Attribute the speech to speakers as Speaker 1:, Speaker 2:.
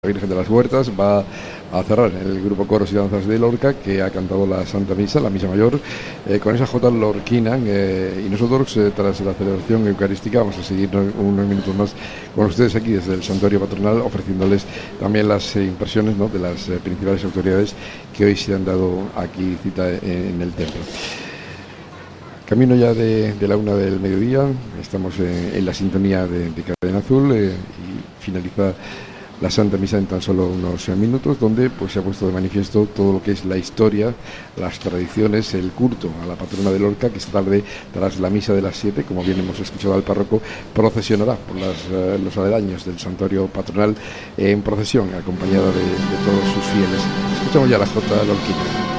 Speaker 1: La Virgen de las Huertas va a cerrar el grupo Coros y Danzas de Lorca, que ha cantado la Santa Misa, la Misa Mayor, con esa jota lorquina, y nosotros, tras la celebración eucarística, vamos a seguir unos minutos más con ustedes aquí desde el Santuario Patronal, ofreciéndoles también las impresiones, ¿no?, de las principales autoridades que hoy se han dado aquí cita en el templo. Camino ya de la 1 del mediodía, estamos en la sintonía de Cadena Azul, y finaliza la Santa Misa en tan solo unos minutos, donde pues se ha puesto de manifiesto todo lo que es la historia, las tradiciones, el culto a la patrona de Lorca, que esta tarde, tras la misa de las 7, como bien hemos escuchado al párroco, procesionará por los aledaños del santuario patronal en procesión, acompañada de todos sus fieles. Escuchamos ya la jota lorquina.